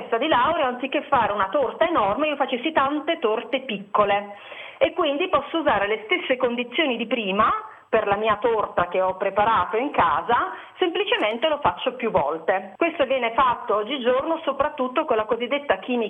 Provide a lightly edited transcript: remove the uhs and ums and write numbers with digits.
festa di laurea, anziché fare una torta enorme, io facessi tante torte piccole e quindi posso usare le stesse condizioni di prima per la mia torta che ho preparato in casa, semplicemente lo faccio più volte. Questo viene fatto oggigiorno soprattutto con la cosiddetta chimica